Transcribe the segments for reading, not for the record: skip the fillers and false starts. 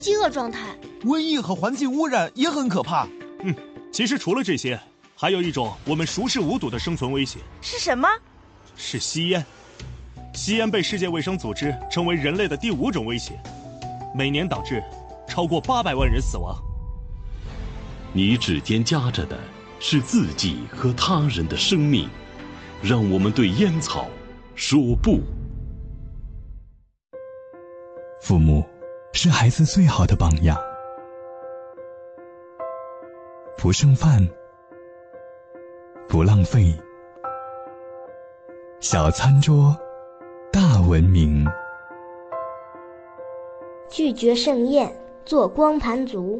饥饿状态。 瘟疫和环境污染也很可怕。 其实除了这些，还有一种我们熟视无睹的生存威胁。 是什么？ 是吸烟。吸烟被世界卫生组织称为人类的第5种威胁，每年导致超过800万人死亡。 你指尖夹着的是自己和他人的生命，让我们对烟草说不。 父母是孩子最好的榜样，不剩饭，不浪费，小餐桌，大文明。 拒绝盛宴，做光盘族。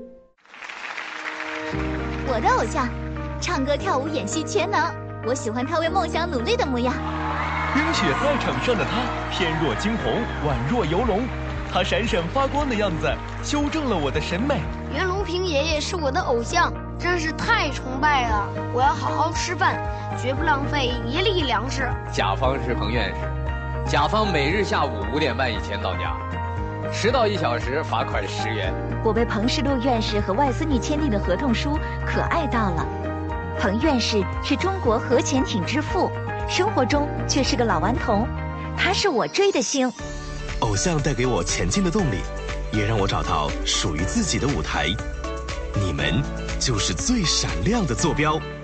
我的偶像，唱歌跳舞演戏全能，我喜欢他为梦想努力的模样。 冰雪赛场上的他，翩若惊鸿，宛若游龙。他闪闪发光的样子，修正了我的审美。 袁隆平爷爷是我的偶像，真是太崇拜了！我要好好吃饭，绝不浪费一粒粮食。 甲方是彭院士，甲方每日下午5点半以前到家，迟到1小时罚款10元。 我被彭世禄院士和外孙女签订的合同书可爱到了。彭院士是中国核潜艇之父，生活中却是个老顽童，他是我追的星。 偶像带给我前进的动力，也让我找到属于自己的舞台。你们就是最闪亮的坐标。